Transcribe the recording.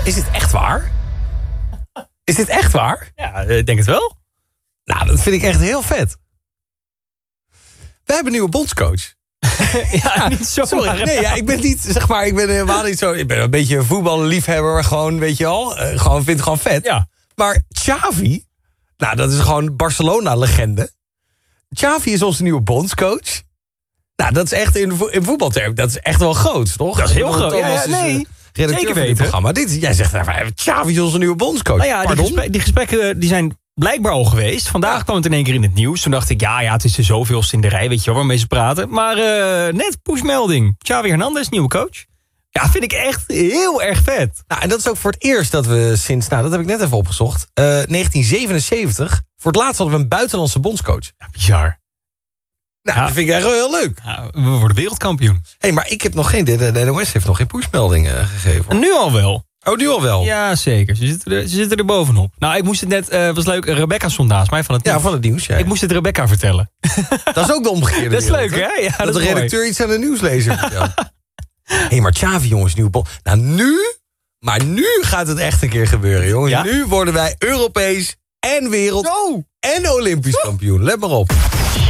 Is dit echt waar? Is dit echt waar? Ja, ik denk het wel. Nou, dat vind ik echt heel vet. We hebben een nieuwe bondscoach. Ja, niet zo. Sorry, nee, ja, ik ben niet, zeg maar, ik ben helemaal niet zo... Ik ben een beetje een voetballiefhebber, gewoon, weet je al. Gewoon, vind het gewoon vet. Ja. Maar Xavi, nou, dat is gewoon Barcelona-legende. Xavi is onze nieuwe bondscoach. Nou, dat is echt in voetbalterm, dat is echt wel groot, toch? Dat is heel groot. Thomas Ja, nee. is, redacteur Zeker van dit weten. programma. Jij zegt, Xavi is onze nieuwe bondscoach. Nou ja, die gesprekken die zijn blijkbaar al geweest. Vandaag kwam het in één keer in het nieuws. Toen dacht ik, ja, het is de zoveelste in de rij. Weet je wel, waarmee ze praten. Maar net pushmelding. Xavi Hernandez, nieuwe coach. Ja, vind ik echt heel erg vet. Nou, en dat is ook voor het eerst dat we sinds, nou, dat heb ik net even opgezocht. 1977, voor het laatst hadden we een buitenlandse bondscoach. Ja, bizar. Nou, dat vind ik echt wel heel leuk. Ja, we worden wereldkampioen. Hé, maar ik heb nog geen, de NOS heeft nog geen pushmelding gegeven. En nu al wel. Oh, nu al wel? Ja, zeker. Ze zitten er bovenop. Nou, ik moest het net, was leuk, Rebecca stond naast mij van het nieuws. Ja, van het nieuws. Ja. Ik moest het Rebecca vertellen. Dat is ook de omgekeerde Dat is wereld, leuk, hè? Ja, dat de is mooi. redacteur iets aan de nieuwslezer vertelt. Hé, maar Xavi, jongens, nieuwe bond. Nou, nu gaat het echt een keer gebeuren, jongens. Ja? Nu worden wij Europees en wereld en Olympisch kampioen. Let maar op.